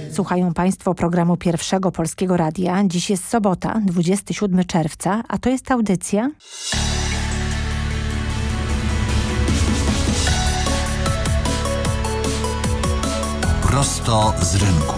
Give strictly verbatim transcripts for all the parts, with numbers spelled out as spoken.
Słuchają Państwo programu Pierwszego Polskiego Radia. Dziś jest sobota, dwudziestego siódmego czerwca, a to jest audycja... Prosto z rynku.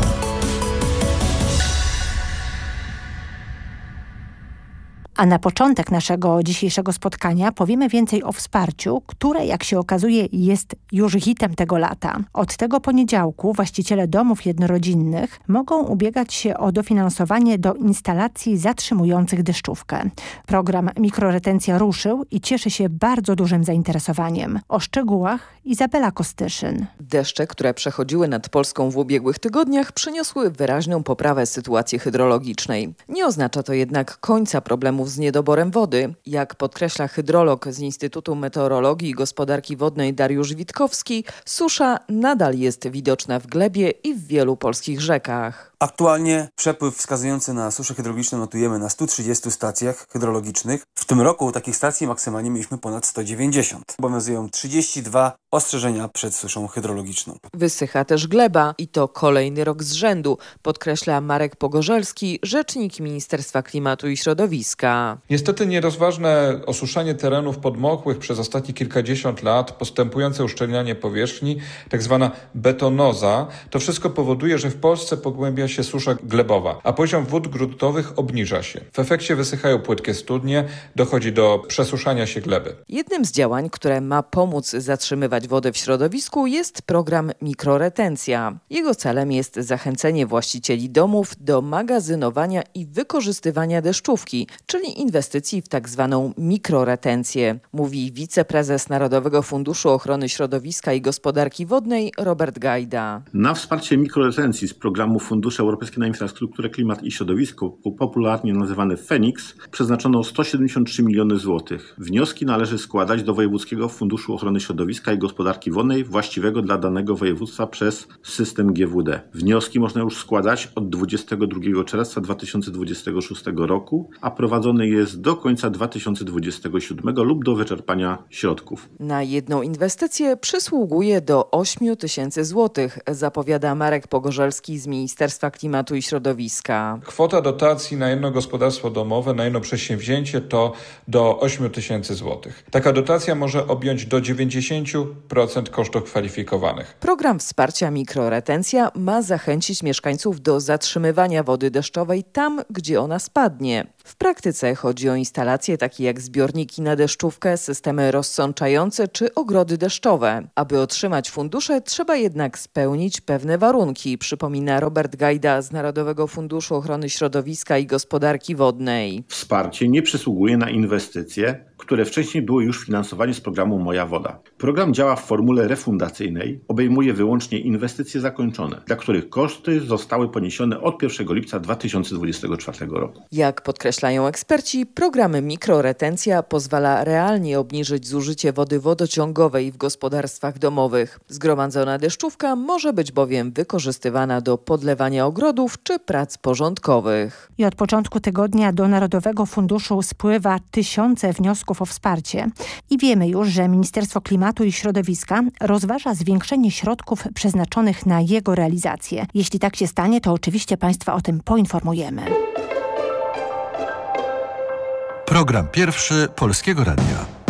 A na początek naszego dzisiejszego spotkania powiemy więcej o wsparciu, które, jak się okazuje, jest już hitem tego lata. Od tego poniedziałku właściciele domów jednorodzinnych mogą ubiegać się o dofinansowanie do instalacji zatrzymujących deszczówkę. Program Mikroretencja ruszył i cieszy się bardzo dużym zainteresowaniem. O szczegółach Izabela Kostyszyn. Deszcze, które przechodziły nad Polską w ubiegłych tygodniach, przyniosły wyraźną poprawę sytuacji hydrologicznej. Nie oznacza to jednak końca problemów z niedoborem wody. Jak podkreśla hydrolog z Instytutu Meteorologii i Gospodarki Wodnej Dariusz Witkowski, susza nadal jest widoczna w glebie i w wielu polskich rzekach. Aktualnie przepływ wskazujący na suszę hydrologiczną notujemy na stu trzydziestu stacjach hydrologicznych. W tym roku takich stacji maksymalnie mieliśmy ponad sto dziewięćdziesiąt. Obowiązują trzydzieści dwa ostrzeżenia przed suszą hydrologiczną. Wysycha też gleba i to kolejny rok z rzędu, podkreśla Marek Pogorzelski, rzecznik Ministerstwa Klimatu i Środowiska. Niestety nierozważne osuszanie terenów podmokłych przez ostatnie kilkadziesiąt lat, postępujące uszczelnianie powierzchni, tak zwana betonoza, to wszystko powoduje, że w Polsce pogłębia się susza glebowa, a poziom wód gruntowych obniża się. W efekcie wysychają płytkie studnie, dochodzi do przesuszania się gleby. Jednym z działań, które ma pomóc zatrzymywać wodę w środowisku, jest program Mikroretencja. Jego celem jest zachęcenie właścicieli domów do magazynowania i wykorzystywania deszczówki, czyli inwestycji w tak zwaną mikroretencję, mówi wiceprezes Narodowego Funduszu Ochrony Środowiska i Gospodarki Wodnej Robert Gajda. Na wsparcie mikroretencji z programu Fundusze Europejskie na Infrastrukturę, Klimat i Środowisko, popularnie nazywany Feniks, przeznaczono sto siedemdziesiąt trzy miliony złotych. Wnioski należy składać do Wojewódzkiego Funduszu Ochrony Środowiska i Gospodarki Wodnej właściwego dla danego województwa przez system G W D. Wnioski można już składać od dwudziestego drugiego czerwca dwa tysiące dwudziestego szóstego roku, a prowadzony jest do końca dwa tysiące dwudziestego siódmego lub do wyczerpania środków. Na jedną inwestycję przysługuje do ośmiu tysięcy złotych, zapowiada Marek Pogorzelski z Ministerstwa Klimatu i Środowiska. Kwota dotacji na jedno gospodarstwo domowe, na jedno przedsięwzięcie to do ośmiu tysięcy złotych. Taka dotacja może objąć do dziewięćdziesiąt procent kosztów kwalifikowanych. Program wsparcia Mikroretencja ma zachęcić mieszkańców do zatrzymywania wody deszczowej tam, gdzie ona spadnie. W praktyce chodzi o instalacje takie jak zbiorniki na deszczówkę, systemy rozsączające czy ogrody deszczowe. Aby otrzymać fundusze, trzeba jednak spełnić pewne warunki, przypomina Robert Gajda z Narodowego Funduszu Ochrony Środowiska i Gospodarki Wodnej. Wsparcie nie przysługuje na inwestycje, które wcześniej były już finansowane z programu Moja Woda. Program działa w formule refundacyjnej, obejmuje wyłącznie inwestycje zakończone, dla których koszty zostały poniesione od pierwszego lipca dwa tysiące dwudziestego czwartego roku. Jak podkreślają eksperci, program Mikroretencja pozwala realnie obniżyć zużycie wody wodociągowej w gospodarstwach domowych. Zgromadzona deszczówka może być bowiem wykorzystywana do podlewania ogrodów czy prac porządkowych. I od początku tygodnia do Narodowego Funduszu spływa tysiące wniosków o wsparcie. I wiemy już, że Ministerstwo Klimatu i Środowiska rozważa zwiększenie środków przeznaczonych na jego realizację. Jeśli tak się stanie, to oczywiście Państwa o tym poinformujemy. Program Pierwszy Polskiego Radia.